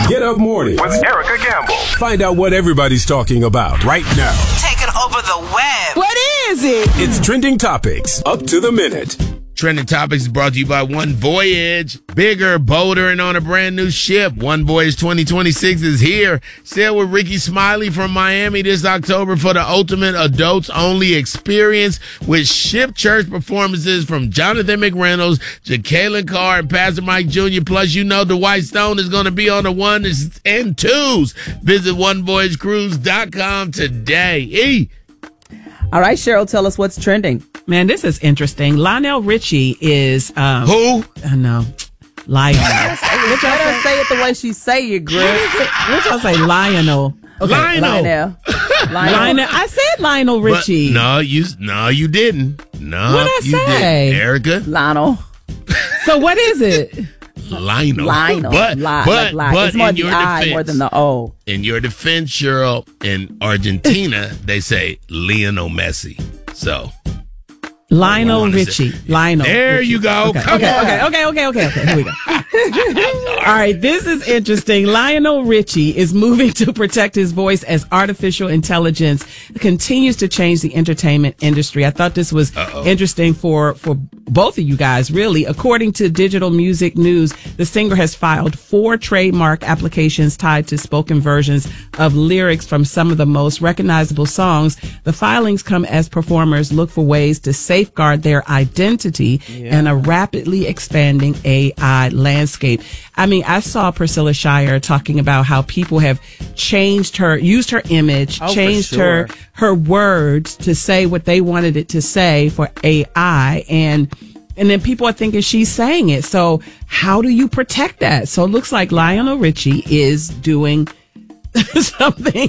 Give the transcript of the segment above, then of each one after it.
Get Up Morning with Erica Gamble. Find out what everybody's talking about right now. Taking over the web. What is it? It's Trending Topics, up to the minute. Trending Topics is brought to you by One Voyage. Bigger, bolder, and on a brand new ship. One Voyage 2026 is here. Sail with Ricky Smiley from Miami this October for the ultimate adults-only experience with ship church performances from Jonathan McReynolds, Jacqueline Carr, and Pastor Mike Jr. Plus, you know Dwight Stone is going to be on the ones and twos. Visit OneVoyageCruise.com today. All right, Cheryl, tell us what's trending. Man, this is interesting. Lionel Richie is Who? I know. Lionel. Let her say it the way she say it, Greg. What y'all say? Lionel. Okay. Lionel. Lionel. I said Lionel Richie. No, you didn't. No, What'd I you say? didn't. Erica. Lionel. So what is it? Lionel. But it's more in the your I defense, more than the O. in your defense, Cheryl, in Argentina, they say Lionel Messi. So Lionel Richie. Lionel. there Richie. you go. Okay. Come on. Okay. Here we go. All right, this is interesting. Lionel Richie is moving to protect his voice as artificial intelligence continues to change the entertainment industry. I thought this was interesting for both of you guys, really. According to Digital Music News, the singer has filed 4 trademark applications tied to spoken versions of lyrics from some of the most recognizable songs. The filings come as performers look for ways to safeguard their identity in a rapidly expanding AI landscape. I mean, I saw Priscilla Shirer talking about how people have used her image, changed her words to say what they wanted it to say for AI, and then people are thinking she's saying it. So how do you protect that? So it looks like Lionel Richie is doing something.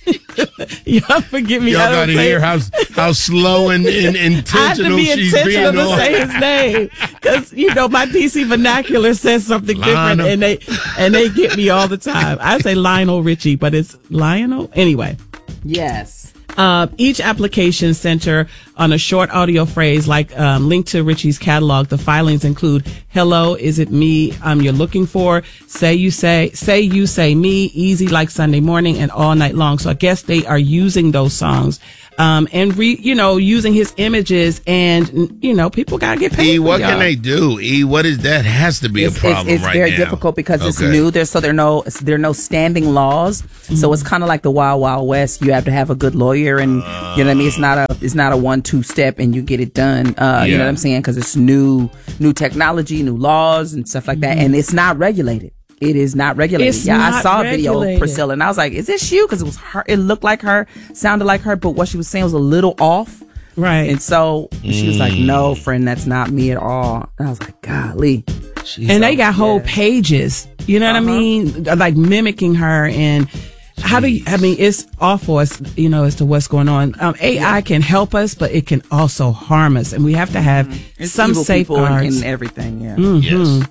Y'all forgive me. Y'all gotta hear how slow and intentional she's being. I have to be intentional to say his name because my DC vernacular says something different, and they get me all the time. I say Lionel Richie, but it's Lionel anyway. Yes. Each application center on a short audio phrase linked to Richie's catalog. The filings include "Hello, is it me you're looking for?" "Say you say me," "Easy like Sunday morning," and "All night long." So I guess they are using those songs. And using his images, and people gotta get paid. What can they do? What is that? Has to be a problem it's right very now. difficult because it's new. There are no standing laws, so it's kind of like the Wild Wild West. You have to have a good lawyer, and you know what I mean. It's not a 1-2 step, and you get it done. You know what I'm saying? Because it's new technology, new laws, and stuff like that, and it's not regulated. It is not regulated. I saw a video of Priscilla, and I was like, "Is this you?" Because it was her. It looked like her, sounded like her, but what she was saying was a little off. Right. And so she was like, "No, friend, that's not me at all." And I was like, "Golly." They got whole pages. You know what I mean? Like mimicking her. And it's awful as to what's going on. AI can help us, but it can also harm us, and we have to have some safeguards and everything. Yeah. Yes.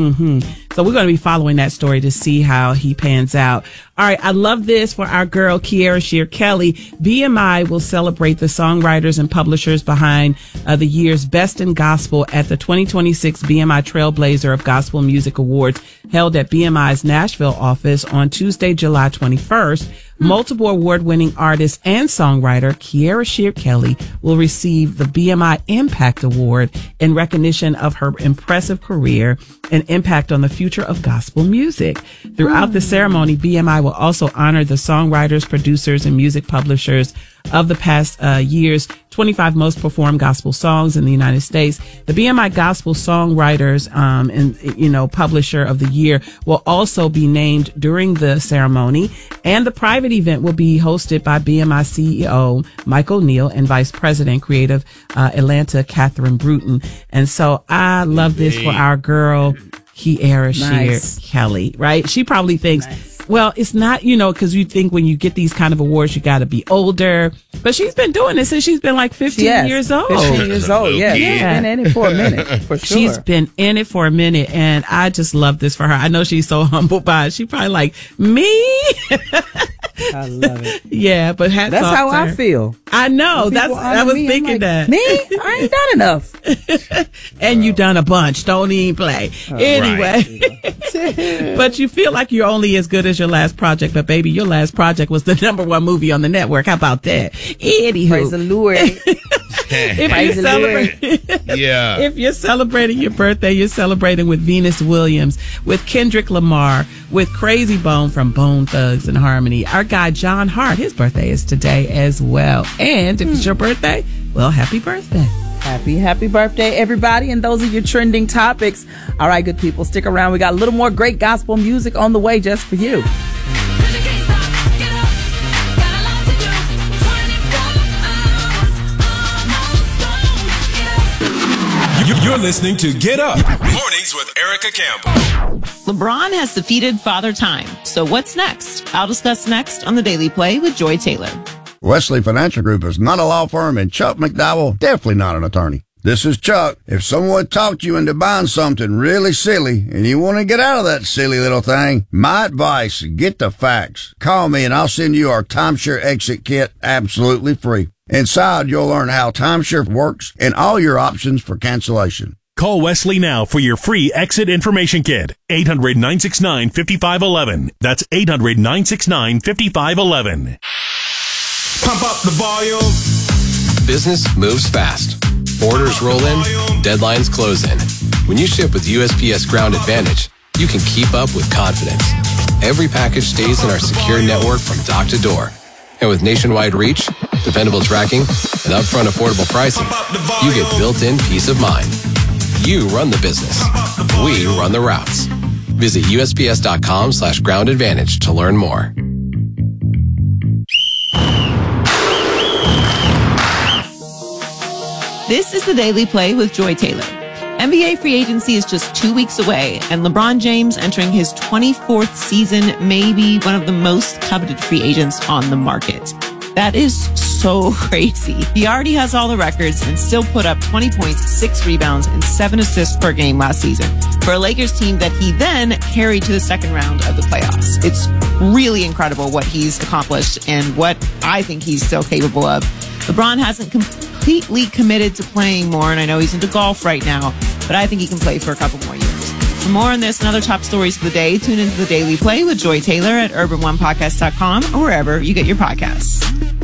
So we're going to be following that story to see how he pans out. All right. I love this for our girl, Kiara Shear Kelly. BMI will celebrate the songwriters and publishers behind the year's Best in Gospel at the 2026 BMI Trailblazer of Gospel Music Awards held at BMI's Nashville office on Tuesday, July 21st. Multiple award-winning artist and songwriter Kiara Shear Kelly will receive the BMI Impact Award in recognition of her impressive career and impact on the future of gospel music. Throughout the ceremony, BMI will also honor the songwriters, producers, and music publishers of the past year's 25 most performed gospel songs in the United States. The BMI Gospel Songwriters and Publisher of the Year will also be named during the ceremony, and the private event will be hosted by BMI CEO Michael Neal and Vice President Creative Atlanta Catherine Bruton. And so I love this for our girl Kiara Shear Kelly, right? She probably thinks, well, it's not, because you think when you get these kind of awards, you got to be older. But she's been doing this since she's been like 15 years old. 15 years old, yeah. She's been in it for a minute, for sure. She's been in it for a minute, and I just love this for her. I know she's so humbled by it. She probably like, me? I love it. Yeah, but hats That's off how to I her. feel. I know. When people I honor was me, I'm thinking like, that. Me? I ain't done enough. And you done a bunch. Don't even play. Anyway. But you feel like you're only as good as your last project. But baby, your last project was the #1 movie on the network. How about that? Anywho. Praise the Lord. If you're celebrating your birthday, you're celebrating with Venus Williams, with Kendrick Lamar, with Crazy Bone from Bone Thugs and Harmony. Our guy John Hart, his birthday is today as well. And if it's your birthday, well, happy birthday. Happy birthday, everybody. And those are your trending topics. All right, good people, stick around. We got a little more great gospel music on the way just for you. You're listening to Get Up. Mornings with Erica Campbell. LeBron has defeated Father Time. So what's next? I'll discuss next on The Daily Play with Joy Taylor. Wesley Financial Group is not a law firm, and Chuck McDowell definitely not an attorney. This is Chuck. If someone talked you into buying something really silly and you want to get out of that silly little thing, my advice, get the facts. Call me and I'll send you our timeshare exit kit absolutely free. Inside, you'll learn how timeshare works and all your options for cancellation. Call Wesley now for your free exit information kit. 800-969-5511. That's 800-969-5511. Pump up the volume. Business moves fast. Orders roll in, deadlines close in. When you ship with USPS Ground Advantage, you can keep up with confidence. Every package stays in our secure network from dock to door. And with nationwide reach, dependable tracking, and upfront affordable pricing, you get built-in peace of mind. You run the business. We run the routes. Visit USPS.com/Ground Advantage to learn more. This is The Daily Play with Joy Taylor. NBA free agency is just 2 weeks away, and LeBron James entering his 24th season may be one of the most coveted free agents on the market. That is so crazy. He already has all the records and still put up 20 points, 6 rebounds, and 7 assists per game last season for a Lakers team that he then carried to the second round of the playoffs. It's really incredible what he's accomplished and what I think he's still capable of. LeBron hasn't completely committed to playing more, and I know he's into golf right now, but I think he can play for a couple more years. For more on this and other top stories of the day, tune into The Daily Play with Joy Taylor at urban1podcast.com or wherever you get your podcasts.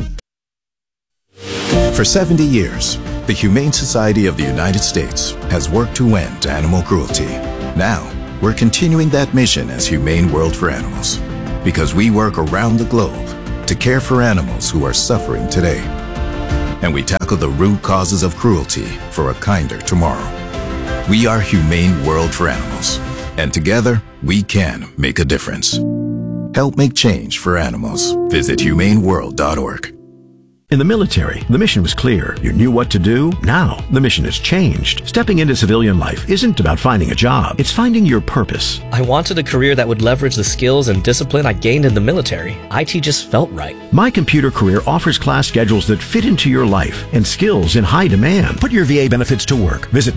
For 70 years, the Humane Society of the United States has worked to end animal cruelty. Now, we're continuing that mission as Humane World for Animals, because we work around the globe to care for animals who are suffering today. And we tackle the root causes of cruelty for a kinder tomorrow. We are Humane World for Animals, and together we can make a difference. Help make change for animals. Visit humaneworld.org. In the military, the mission was clear. You knew what to do. Now, the mission has changed. Stepping into civilian life isn't about finding a job. It's finding your purpose. I wanted a career that would leverage the skills and discipline I gained in the military. IT just felt right. My Computer Career offers class schedules that fit into your life and skills in high demand. Put your VA benefits to work. Visit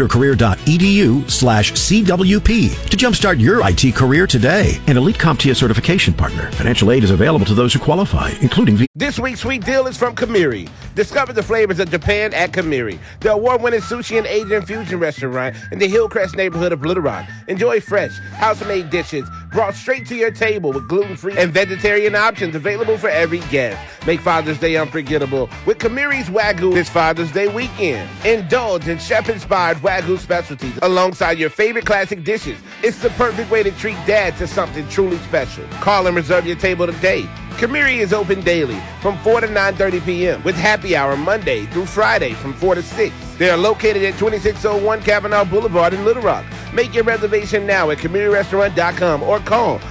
mycomputercareer.edu/CWP to jumpstart your IT career today. An Elite CompTIA certification partner. Financial aid is available to those who qualify, including This week's sweet deal is from Kamiri. Discover the flavors of Japan at Kamiri, the award-winning sushi and Asian fusion restaurant in the Hillcrest neighborhood of Little Rock. Enjoy fresh, house-made dishes brought straight to your table with gluten-free and vegetarian options available for every guest. Make Father's Day unforgettable with Kamiri's Wagyu this Father's Day weekend. Indulge in chef-inspired Wagyu specialties alongside your favorite classic dishes. It's the perfect way to treat Dad to something truly special. Call and reserve your table today. Kamiri is open daily from 4 to 9:30 p.m. with happy hour Monday through Friday from 4 to 6. They are located at 2601 Cavanaugh Boulevard in Little Rock. Make your reservation now at KamiriRestaurant.com or call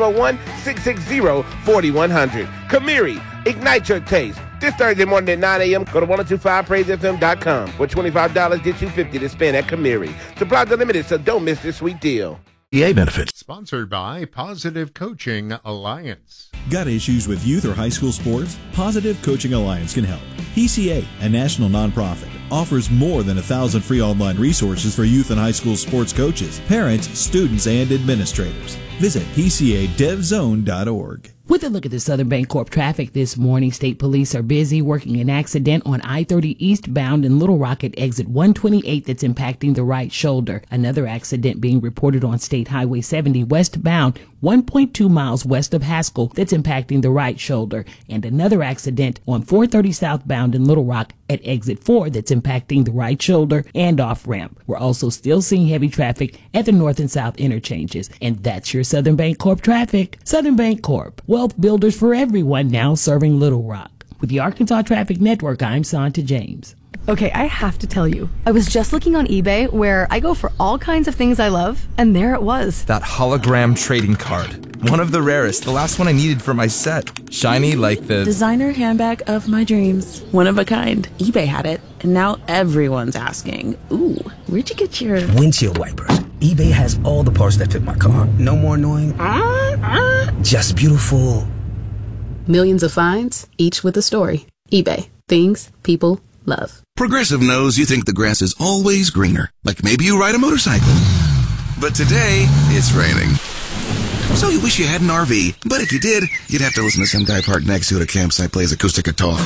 501-660-4100. Kamiri, ignite your taste. This Thursday morning at 9 a.m., go to 1025praisefm.com, where $25 gets you $50 to spend at Kamiri. Supplies are limited, so don't miss this sweet deal. VA benefits. Sponsored by Positive Coaching Alliance. Got issues with youth or high school sports? Positive Coaching Alliance can help. PCA, a national nonprofit, offers more than 1,000 free online resources for youth and high school sports coaches, parents, students, and administrators. Visit PCADevZone.org. With a look at the Southern Bancorp traffic this morning, state police are busy working an accident on I-30 eastbound in Little Rock at exit 128 that's impacting the right shoulder. Another accident being reported on State Highway 70 westbound 1.2 miles west of Haskell that's impacting the right shoulder. And another accident on 430 southbound in Little Rock at exit 4 that's impacting the right shoulder and off-ramp. We're also still seeing heavy traffic at the north and south interchanges. And that's your Southern Bancorp traffic. Southern Bancorp, wealth builders for everyone, now serving Little Rock. With the Arkansas Traffic Network, I'm Santa James. Okay, I have to tell you, I was just looking on eBay where I go for all kinds of things I love, and there it was. That hologram trading card. One of the rarest, the last one I needed for my set. Shiny like the designer handbag of my dreams. One of a kind. eBay had it, and now everyone's asking, ooh, where'd you get your windshield wipers? eBay has all the parts that fit my car. No more annoying. Just beautiful. Millions of finds, each with a story. eBay. Things people love. Progressive knows you think the grass is always greener. Like maybe you ride a motorcycle. But today, it's raining. So you wish you had an RV. But if you did, you'd have to listen to some guy parked next to it at a campsite plays acoustic guitar.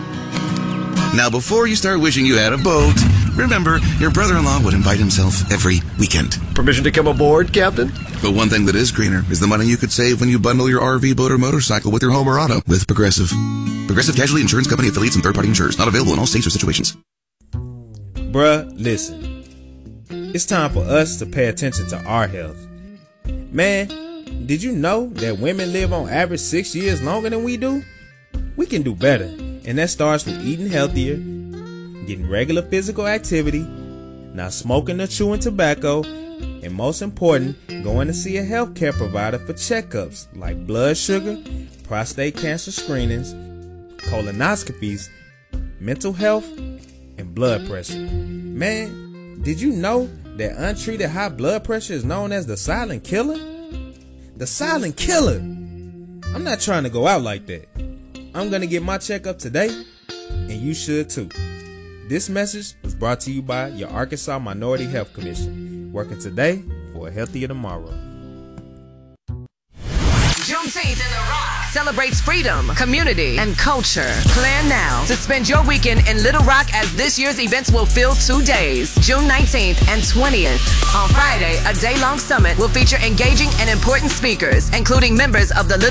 Now, before you start wishing you had a boat, remember, your brother-in-law would invite himself every weekend. Permission to come aboard, Captain? But one thing that is greener is the money you could save when you bundle your RV, boat, or motorcycle with your home or auto with Progressive. Progressive Casualty Insurance Company affiliates and third-party insurers. Not available in all states or situations. Bruh, listen. It's time for us to pay attention to our health. Man, did you know that women live on average 6 years longer than we do? We can do better, and that starts with eating healthier, getting regular physical activity, not smoking or chewing tobacco, and most important, going to see a healthcare provider for checkups like blood sugar, prostate cancer screenings, colonoscopies, mental health, and blood pressure. Man, did you know that untreated high blood pressure is known as the silent killer? The silent killer! I'm not trying to go out like that. I'm going to get my checkup today, and you should too. This message was brought to you by your Arkansas Minority Health Commission, working today for a healthier tomorrow. Juneteenth in the Rock celebrates freedom, community, and culture. Plan now to spend your weekend in Little Rock as this year's events will fill 2 days, June 19th and 20th. On Friday, a day-long summit will feature engaging and important speakers, including members of the